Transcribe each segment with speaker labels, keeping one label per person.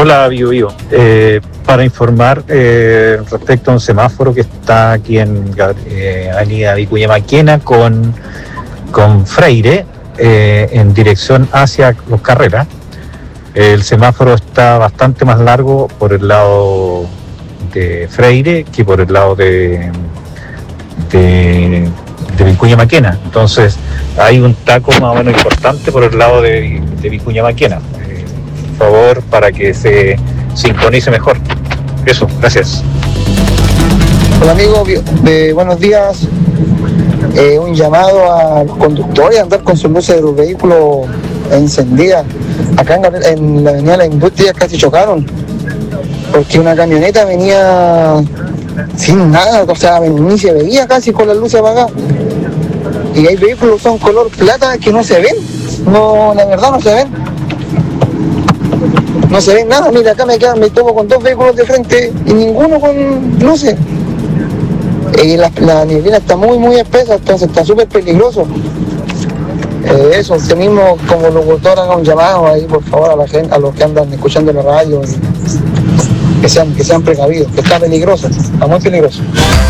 Speaker 1: Hola, Bio. Para informar respecto a un semáforo que está aquí en Avenida Vicuña Maquena con Freire, en dirección hacia Los Carreras. El semáforo está bastante más largo por el lado de Freire que por el lado de Vicuña Maquena. Entonces hay un taco más o menos importante por el lado de Vicuña Maquena. Por favor, para que se sincronice mejor. Eso, gracias.
Speaker 2: Hola amigo, buenos días. Un llamado a los conductores a andar con sus luces de los vehículos encendidas. Acá en la avenida La Industria casi chocaron, porque una camioneta venía sin nada, o sea, ni se veía casi con las luces apagadas. Y hay vehículos que son color plata que no se ven, no, la verdad no se ven. No se ve nada, mira, acá me tomo con dos vehículos de frente y ninguno con luces. Y la neblina está muy espesa, entonces está súper peligroso. Eso, usted mismo como locutor haga un llamado ahí, por favor, a la gente, a los que andan escuchando la radio, que sean precavidos, que está peligroso, está muy peligroso.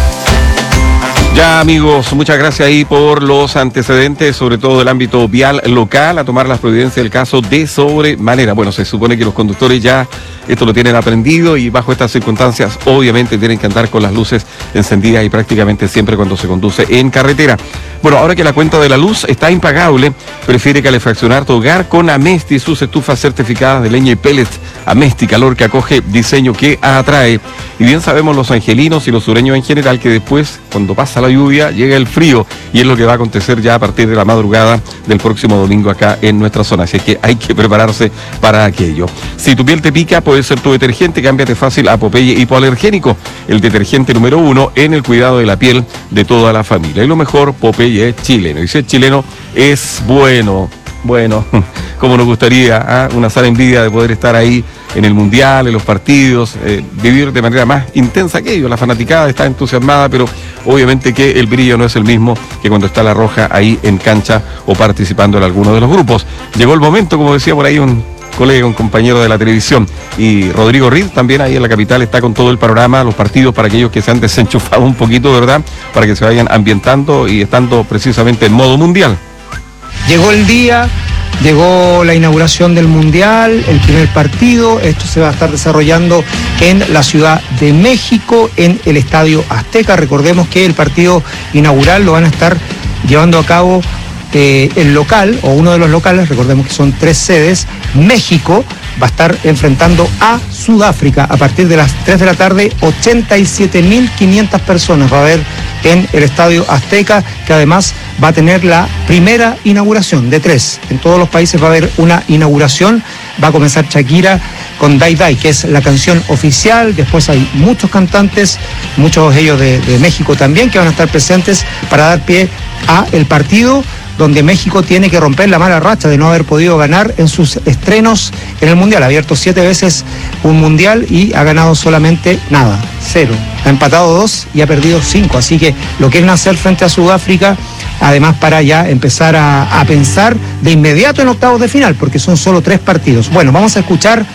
Speaker 3: Ya, amigos, muchas gracias ahí por los antecedentes, sobre todo del ámbito vial local, a tomar las providencias del caso de sobremanera. Bueno, se supone que los conductores ya esto lo tienen aprendido y bajo estas circunstancias obviamente tienen que andar con las luces encendidas y prácticamente siempre cuando se conduce en carretera. Bueno, ahora que la cuenta de la luz está impagable, prefiere calefaccionar tu hogar con Amesti, sus estufas certificadas de leña y pellets. Amesti, calor que acoge, diseño que atrae. Y bien sabemos los angelinos y los sureños en general que después, cuando pasa la lluvia, llega el frío, y es lo que va a acontecer ya a partir de la madrugada del próximo domingo acá en nuestra zona, así que hay que prepararse para aquello. Si tu piel te pica, puede ser tu detergente, cámbiate fácil a Popeye Hipoalergénico, el detergente número 1 en el cuidado de la piel de toda la familia. Y lo mejor, Popeye es chileno, y si es chileno, es bueno, como nos gustaría, una sana envidia de poder estar ahí en el Mundial, en los partidos, vivir de manera más intensa que ellos. La fanaticada está entusiasmada, pero obviamente que el brillo no es el mismo que cuando está la roja ahí en cancha o participando en alguno de los grupos. Llegó el momento, como decía por ahí un colega, un compañero de la televisión, y Rodrigo Riz también ahí en la capital está con todo el panorama, los partidos para aquellos que se han desenchufado un poquito, ¿verdad? Para que se vayan ambientando y estando precisamente en modo mundial.
Speaker 4: Llegó el día, llegó la inauguración del Mundial, el primer partido. Esto se va a estar desarrollando en la Ciudad de México, en el Estadio Azteca. Recordemos que el partido inaugural lo van a estar llevando a cabo el local, o uno de los locales, recordemos que son 3 sedes. México va a estar enfrentando a Sudáfrica a partir de las 3 de la tarde, 87.500 personas va a haber en el Estadio Azteca, que además va a tener la primera inauguración de 3. En todos los países va a haber una inauguración, va a comenzar Shakira con Dai Dai, que es la canción oficial. Después hay muchos cantantes, muchos de ellos de México también, que van a estar presentes para dar pie a el partido, donde México tiene que romper la mala racha de no haber podido ganar en sus estrenos en el Mundial. Ha abierto 7 veces un Mundial y ha ganado solamente 0. Ha empatado 2 y ha perdido 5. Así que lo quieren hacer frente a Sudáfrica, además para ya empezar a pensar de inmediato en octavos de final, porque son solo 3 partidos. Bueno, vamos a escuchar